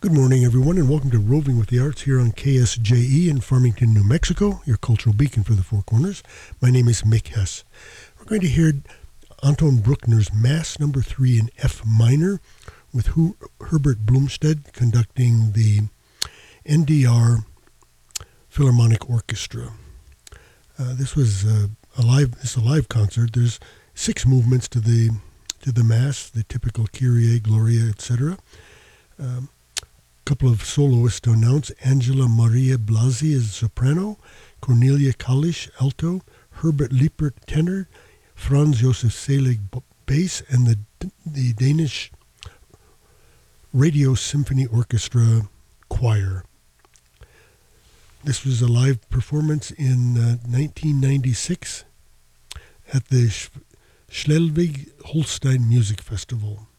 Good morning, everyone, and welcome to Roving with the Arts here on KSJE in Farmington, New Mexico, your cultural beacon for the Four Corners. My name is Mick Hess. We're going to hear Anton Bruckner's Mass No. 3 in F minor with Herbert Blomstedt conducting the NDR Philharmonic Orchestra. This was a live concert. There's 6 movements to the Mass, the typical Kyrie, Gloria, etc. Couple of soloists to announce. Angela Maria Blasi is soprano, Cornelia Kalisch alto, Herbert Lippert tenor, Franz Josef Selig bass, and the Danish Radio Symphony Orchestra choir. This was a live performance in 1996 at the Schleswig-Holstein Music Festival.